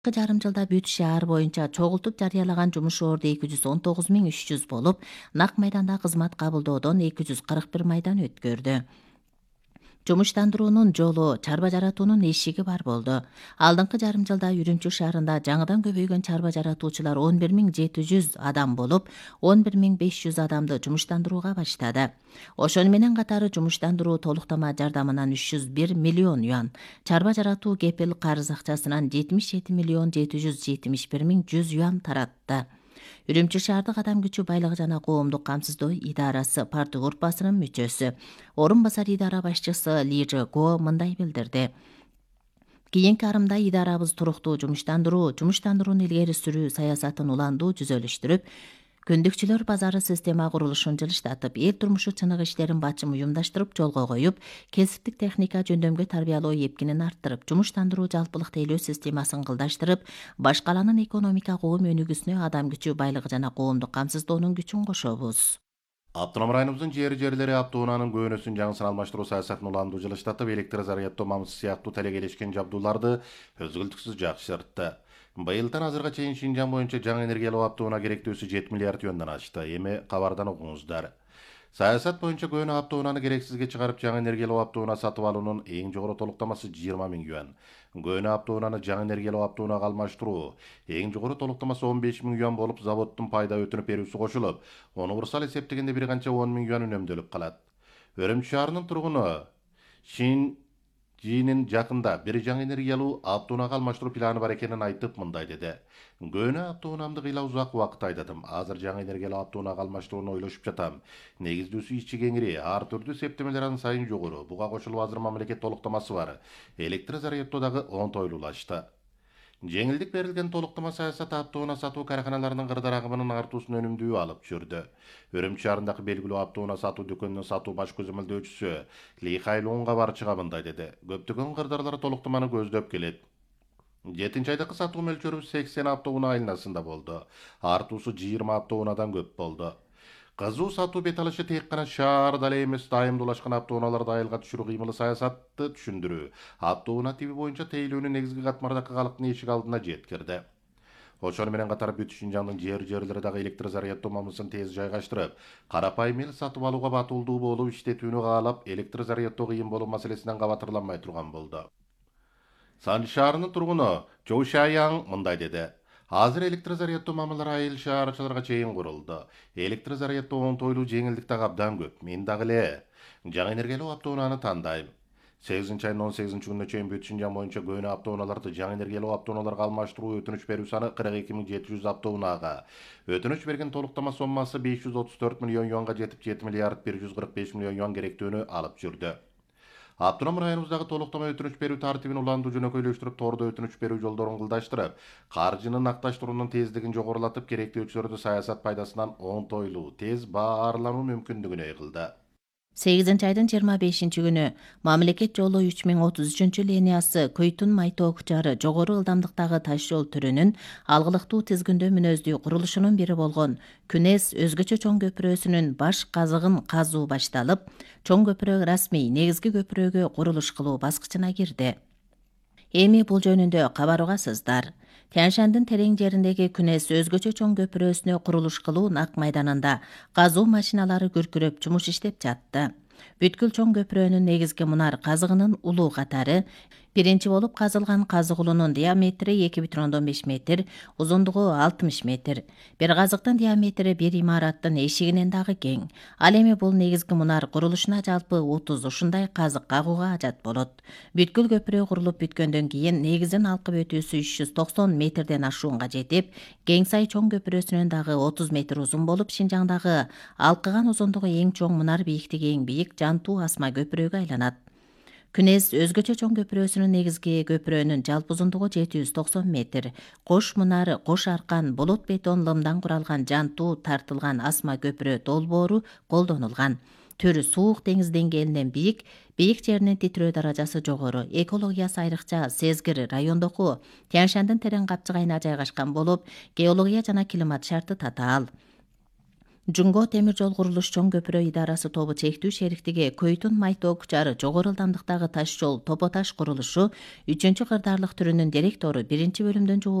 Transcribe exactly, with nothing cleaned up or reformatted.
жарым жылда бүт шаар боюнча чогултуп жарыялаган жумуш орду эки жүз он тогуз миң үч жүз болуп, нак майданда кызмат кабылдоодон эки жүз кырк бир майдан өткөрдү. Жумуштандыруунун жолу, чарба жаратуунун эшиги бар болду. Алдыңкы жарым жылда Үрүмчү шаарында жаңыдан көбөйгөн чарба жаратуучулар он бир миң жети жүз адам болуп, он бир миң беш жүз адамды жумуштандырууга баштады. Ошону менен катары жумуштандыруу толуктама жардамынан үч жүз бир миллион юан, чарба жаратуу кепил карыз акчасынан жетимиш жети миллион жети жүз жетимиш бир миң жүз юан таратты. Үрүмчү шаардык адам күчү байлыгы жана коомдук камсыздоо идарасы парты группасынын мүчөсү, орун басар идара башчысы Ли Жэ Го мындай билдирди. Кийинки арымда идарабыз туруктуу жумуштандыруу, жумуштандырууну илгери сүрүү саясатын уландуу жүзөлүштүрүп, көндүкчүлөр базары система курулушун жылыштатып, эл турмушу чыныгы иштерин бачым уюмдаштырып жолго коюп, кесиптик техника жөндөмгө тарбиялоо эпкинин арттырып, жумуштандыруу жалпылык тейлөө системасын кылдаштырып, баш каланын экономика коом өнүгүүсүнө адам күчү, байлыгы жана коомдук камсыздоонун күчүн кошобуз. Автоном районубуздун жери жерлери автоунаанын көбүнөсүн жаңысын алмаштыруу саясатын уландуу жылыштатып, электр заряддоо мамысы сыяктуу талегелешкен жабдууларды өзгүлтүксүз жакшыртты. Быйылдан азырга чейин Шинжаң боюнча жаңы энергиялуу автоунаа керектөөсү жети миллиард юандан ашты. Эми кабардан окуңуздар. Саясат боюнча көөнө автоунааны керексизге чыгарып, жаңы энергиялуу автоунаа сатып алуунун эң жогору толуктамасы жыйырма миң юан. Көөнө автоунааны жаңы энергиялуу автоунаага алмаштыруу эң жогору толуктамасы он беш миң юан болуп, заводдун пайда өтүнүп берүүсү кошулуп, универсал эсептегенде бир канча он миң юан үнөмдөлүп калат. Үрүмчү шаарынын тургуну Шин Жиинин жакында бир жаңы энергиялуу автоунаага алмаштыруу планы бар экенин айтып мындай деди. Көөнө автоунаамды кыйла узак убакыт айдадым. Азыр жаңы энергиялуу автоунаага алмаштырууну ойлошуп жатам. Негиздүүсү ичи кеңири, ар түрдүү септемелер аны сайын жогору. Буга кошулуп азыр мамлекет толуктамасы бар. Электр заряддоо дагы оңтойлуулашты. Жеңилдик берилген толуктама саясаты автоунаа сатуу караханаларынын кырдаал агымынын артуусун өнүмдүү алып жүрдү. Үрүмчү шаарындагы белгилүү автоунаа сатуу дүкөнүнүн сатуу баш көзөмөлдөөчүсү Ли Хайлунга барчыга мындай деди. Көптөгөн кырдаалар толуктаманы көздөп келет. жетинчи айдагы сатуу мөлчөрү сексен автоунаа айланасында болду. Артуусу жыйырма автоунаадан көп болду. Кызуу сатуу бет алышы тек гана шаарда эле эмес, дайымдуулашкан автоунааларды айылга түшүрүү кыймылы саясатты түшүндүрүү. Автоунаа тиби боюнча тейлөөнүн негизги катмардагы калктын эшик алдына жеткирди. Ошону менен катар бүт Шинжаңдын жер жерлери дагы электр заряддоо мамысын тез жайгаштырып, карапайым эл сатып алууга батылдуу болуп иштетүүнү каалап, электр заряддоо кыйын болуу маселесинен кабатырланмай турган болду. Санжы шаарынын тургуну Чоу Шаяң мындай деди. Азыр электр заряддоо мамылары айыл шаарчыларга чейин курулду. Электр заряддоо оңтойлуу, жеңилдик дагы абдан көп. Мен дагы эле жаңы энергиялуу автоунааны тандайм. сегизинчи айдын он сегизинчи күнүнө чейин бүт Шинжаң боюнча көөнө автоунааларды жаңы энергиялуу автоунааларга алмаштыруу өтүнүч берүү саны кырк эки миң жети жүз автоунаага. Өтүнүч берген толуктама соммасы беш жүз отуз төрт миллион юанга жетип, жети миллиард бир жүз кырк беш миллион юан керектөөнү алып жүрдү. Автоном районубуздагы толуктама өтүнүч берүү тартибин уландуу жөнөкөйлөштүрүп, тордо өтүнүч берүү жолдорун кылдаштырып, каржынын акташтыруунун тездигин жогорулатып, керектөөчүлөрдү саясат пайдасынан оңтойлуу, тез баарлануу мүмкүндүгүнө ыйгылды. сегизинчи айдын жыйырма бешинчи күнү мамлекет жолу үч миң отуз үчүнчү линиясы Көйтүн Майтоо Кучары жогору ылдамдыктагы таш жол түрүнүн алгылыктуу тизгиндөө мүнөздүү курулушунун бири болгон Күнес өзгөчө чоң көпүрөсүнүн баш казыгын казуу башталып, чоң көпүрө расмий негизги көпүрөгө курулуш кылуу баскычына кирди. Эми бул жөнүндө кабар угасыздар. Тянь-Шандын терең жериндеги Күнес өзгөчө чоң көпүрөсүнө курулуш кылуу нак майданында казуу машиналары күркүрөп жумуш иштеп жатты. Бүткүл чоң көпүрөнүн негизги мунар казыгынын улуу катары биринчи болуп казылган казык улунун диаметри эки бүтүн ондон беш метр, узундугу алтымыш метр. Бир казыктын диаметри бир имараттын эшигинен дагы кең. Ал эми бул негизги мунар курулушуна жалпы отуз ушундай казык кагууга ажат болот. Бүткүл көпүрө курулуп бүткөндөн кийин негизин алкып өтүүсү үч жүз токсон метрден ашуунга жетип, Кеңсай чоң көпүрөсүнөн дагы отуз метр узун болуп, Шинжаңдагы алкыган узундугу эң чоң мунар, бийликтиги эң бийик Жантуу асма көпүрөгө айланат. Күнес өзгөчө чоң көпүрөсүнүн негизги көпүрөнүн жалпы узундугу жети жүз токсон метр. Кош мунар, кош аркан, болот бетон лымдан куралган Жантуу тартылган асма көпүрө долбоору колдонулган. Түрү суук деңиз деңгээлинен бийик, бийик жеринин титирөө даражасы жогору, экологиясы айрыкча сезгир райондоку Тянь-Шандын терең капчыгайына жайгашкан болуп, геология жана климат шарты татаал. Жунго темир жол курулуш чоң көпүрө идарасы тобу чектүү шериктиги Көйтүн Майтоо Кучары жогору ылдамдыктагы таш жол топо таш курулушу үчүнчү кырдаарлык түрүнүн директору биринчи бөлүмдөн